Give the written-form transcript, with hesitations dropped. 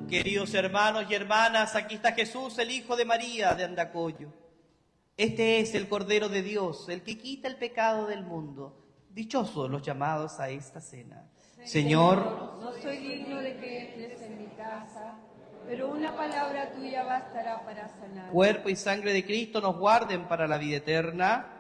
Queridos hermanos y hermanas, aquí está Jesús, el Hijo de María de Andacollo. Este es el Cordero de Dios, el que quita el pecado del mundo. Dichosos los llamados a esta cena. Señor, no soy digno de que entres en mi casa, pero una palabra tuya bastará para sanar. cuerpo y sangre de Cristo nos guarden para la vida eterna.